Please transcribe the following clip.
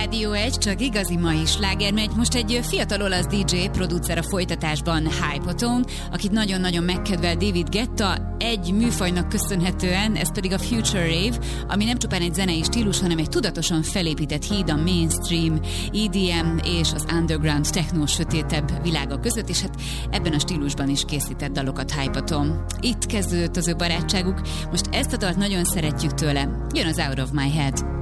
Rádió 1, csak igazi mai sláger megy. Most egy fiatal olasz DJ, producer a folytatásban, Hypotone, akit nagyon-nagyon megkedvel David Guetta, egy műfajnak köszönhetően, ez pedig a Future Rave, ami nem csupán egy zenei stílus, hanem egy tudatosan felépített híd a mainstream, EDM és az underground techno sötétebb világa között, és hát ebben a stílusban is készített dalokat Hypotone. Itt kezdődött az ő barátságuk, most ezt a dalt nagyon szeretjük tőle, jön az Out of My Head.